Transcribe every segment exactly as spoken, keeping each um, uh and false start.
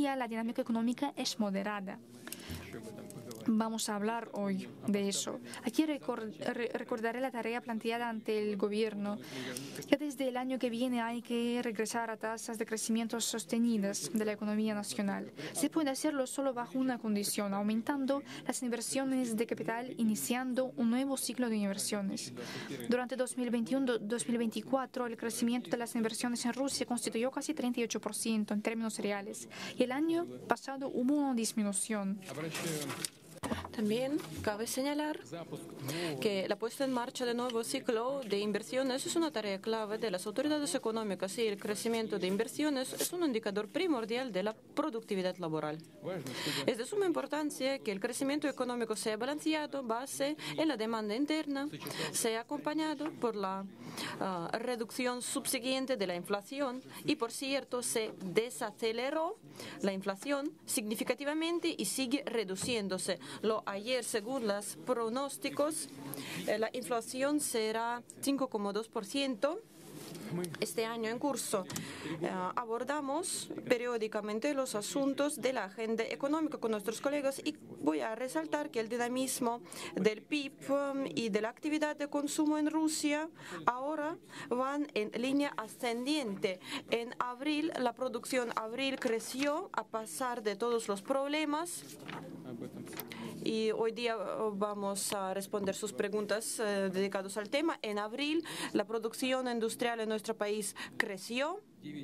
día la dinámica económica es moderada. Vamos a hablar hoy de eso. Aquí record, re, recordaré la tarea planteada ante el Gobierno. Ya desde el año que viene hay que regresar a tasas de crecimiento sostenidas de la economía nacional. Se puede hacerlo solo bajo una condición, aumentando las inversiones de capital, iniciando un nuevo ciclo de inversiones. Durante dos mil veintiuno dos mil veinticuatro, el crecimiento de las inversiones en Rusia constituyó casi treinta y ocho por ciento en términos reales, y el año pasado hubo una disminución. También cabe señalar que la puesta en marcha de nuevo ciclo de inversiones es una tarea clave de las autoridades económicas y el crecimiento de inversiones es un indicador primordial de la productividad laboral. Es de suma importancia que el crecimiento económico sea balanceado, base en la demanda interna, sea acompañado por la uh, reducción subsiguiente de la inflación y, por cierto, se desaceleró la inflación significativamente y sigue reduciéndose. Lo ayer, según los pronósticos, eh, la inflación será cinco coma dos por ciento. Este año en curso eh, abordamos periódicamente los asuntos de la agenda económica con nuestros colegas y voy a resaltar que el dinamismo del P I B um, y de la actividad de consumo en Rusia ahora van en línea ascendiente. En abril, la producción abril creció a pesar de todos los problemas. Y hoy día vamos a responder sus preguntas eh, dedicadas al tema. En abril, la producción industrial en nuestro país creció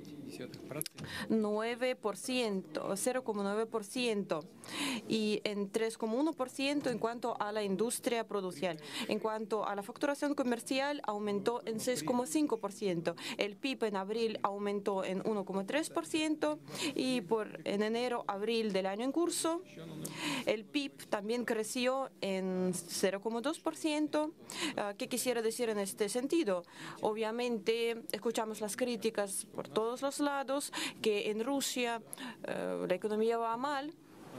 nueve por ciento, cero coma nueve por ciento y en tres coma uno por ciento en cuanto a la industria producción. En cuanto a la facturación comercial, aumentó en seis coma cinco por ciento. El P I B en abril aumentó en uno coma tres por ciento y por, en enero-abril del año en curso, el P I B también creció en cero coma dos por ciento. Uh, ¿Qué quisiera decir en este sentido? Obviamente, escuchamos las críticas por todos los lados, que en Rusia uh, la economía va mal,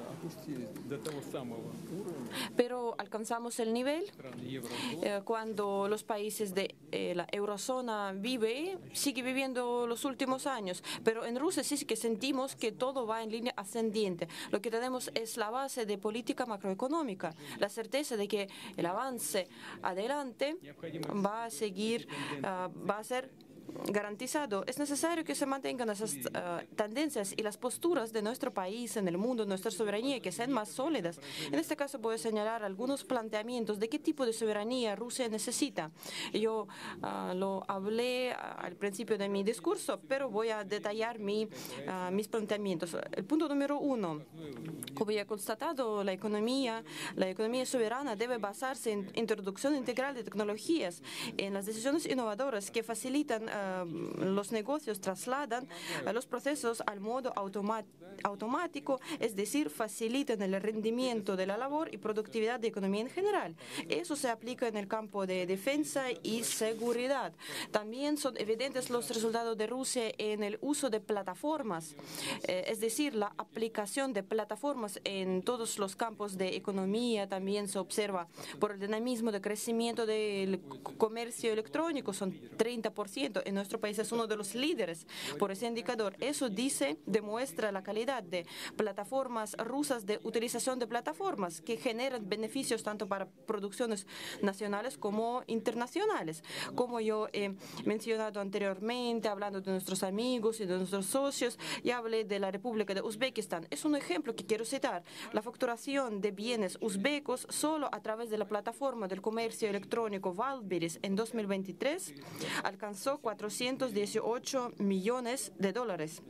pero alcanzamos el nivel eh, cuando los países de eh, la eurozona vive, sigue viviendo los últimos años, pero en Rusia sí que sentimos que todo va en línea ascendiente. Lo que tenemos es la base de política macroeconómica, la certeza de que el avance adelante va a seguir, uh, va a ser garantizado. Es necesario que se mantengan esas uh, tendencias y las posturas de nuestro país en el mundo, nuestra soberanía, que sean más sólidas. En este caso voy a señalar algunos planteamientos de qué tipo de soberanía Rusia necesita. Yo uh, lo hablé al principio de mi discurso, pero voy a detallar mi, uh, mis planteamientos. El punto número uno. Como ya he constatado, la economía, la economía soberana debe basarse en introducción integral de tecnologías, en las decisiones innovadoras que facilitan uh, los negocios, trasladan uh, los procesos al modo automático, es decir, facilitan el rendimiento de la labor y productividad de economía en general. Eso se aplica en el campo de defensa y seguridad. También son evidentes los resultados de Rusia en el uso de plataformas, eh, es decir, la aplicación de plataformas en todos los campos de economía. También se observa por el dinamismo de crecimiento del comercio electrónico, son treinta por ciento. En nuestro país es uno de los líderes por ese indicador. Eso dice, demuestra la calidad de plataformas rusas, de utilización de plataformas que generan beneficios tanto para producciones nacionales como internacionales. Como yo he mencionado anteriormente, hablando de nuestros amigos y de nuestros socios, ya hablé de la República de Uzbekistán. Es un ejemplo que quiero citar. La facturación de bienes uzbecos solo a través de la plataforma del comercio electrónico Wildberries en dos mil veintitrés alcanzó cuatrocientos dieciocho millones de dólares.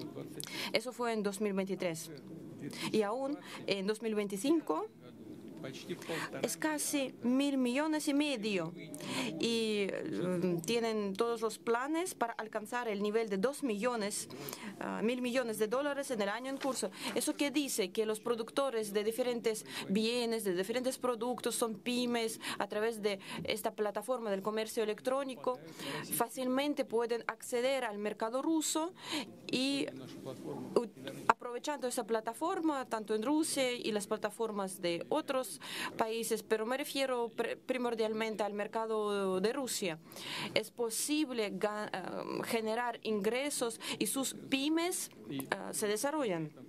Eso fue en dos mil veintitrés. Y aún en dos mil veinticinco es casi mil millones y medio y um, tienen todos los planes para alcanzar el nivel de dos millones, uh, mil millones de dólares en el año en curso. Eso que dice que los productores de diferentes bienes, de diferentes productos, son pymes, a través de esta plataforma del comercio electrónico, fácilmente pueden acceder al mercado ruso y uh, aprovechando esa plataforma, tanto en Rusia y las plataformas de otros países, pero me refiero primordialmente al mercado de Rusia. Es posible uh, generar ingresos y sus pymes uh, se desarrollan.